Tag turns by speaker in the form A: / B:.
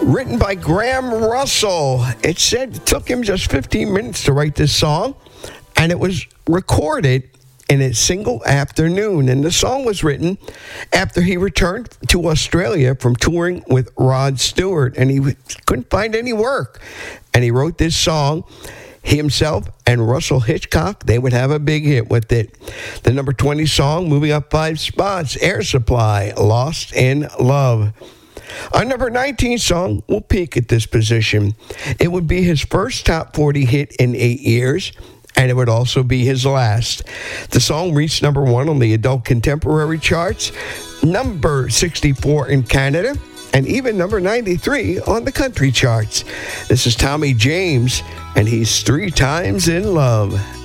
A: Written by Graham Russell. It said it took him just 15 minutes to write this song, and it was recorded in a single afternoon. And the song was written after he returned to Australia from touring with Rod Stewart, and he couldn't find any work. And he wrote this song. He himself and Russell Hitchcock, they would have a big hit with it. The number 20 song, moving up 5 spots, Air Supply, Lost in Love. Our number 19 song will peak at this position. It would be his first top 40 hit in 8 years, and it would also be his last. The song reached number 1 on the adult contemporary charts, number 64 in Canada, and even number 93 on the country charts. This is Tommy James, and he's 3 Times in Love.